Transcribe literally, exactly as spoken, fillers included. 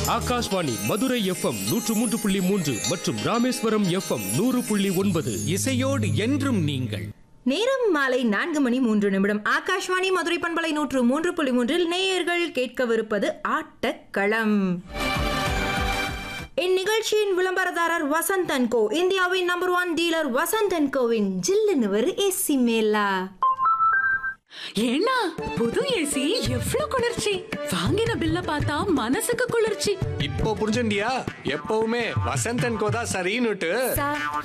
Akashvani Madurai FM நூற்று மூன்று புள்ளி மூன்று மற்றும் ராமேஸ்வரம் எஃப்எம் நூறு புள்ளி ஒன்பது. இசையோடு என்றும் நீங்கள். நேரம் மாலை நான்கு மணி மூன்று நிமிடம். ஆகாஷ்வாணி மதுரை பண்பலை நூற்று மூன்று புள்ளி மூன்றில் நேயர்கள் கேட்கவிருப்பது ஆட்டக்களம். இந்நிகழ்ச்சியின் விளம்பரதாரர் வசந்த் அண்ட் கோ, இந்தியாவின் number one dealer Vasanth and CoWIN ஜில்லுன்னு ஒரு ஏசி மேலா. ஏன்னா புது ஏசி எவ்வளவு குளிர்ச்சி, வாங்கின பில்ல பார்த்தா மனசுக்கு குளிர்ச்சி. இப்போ புரிஞ்சுண்டியா? எப்பவுமே வசந்த் அண்ட் கோ தான் சரின்னுட்டு.